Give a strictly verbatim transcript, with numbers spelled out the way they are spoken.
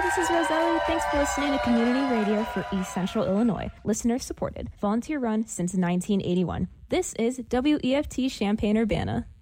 this is Roselli. Thanks for listening to Community Radio for East Central Illinois. Listener supported. Volunteer run since nineteen eighty-one. This is W E F T Champaign-Urbana.